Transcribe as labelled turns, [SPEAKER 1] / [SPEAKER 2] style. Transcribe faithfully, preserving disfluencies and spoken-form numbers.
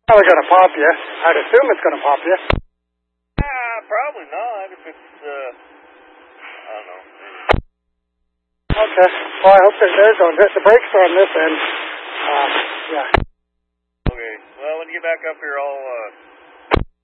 [SPEAKER 1] Probably going to pop you. I'd assume it's going to pop you.
[SPEAKER 2] Ah, probably not. If it's, uh, I don't know.
[SPEAKER 1] Okay. Well, I hope that there's on the brakes are on this end. Um, yeah.
[SPEAKER 2] Okay. Well, when you get back up here, I'll, uh,